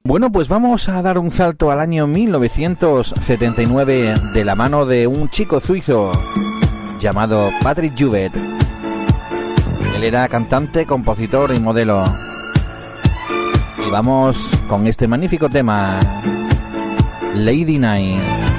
Bueno, pues vamos a dar un salto al año 1979 de la mano de un chico suizo llamado Patrick Joubert. Él era cantante, compositor y modelo. Y vamos con este magnífico tema, Lady Night.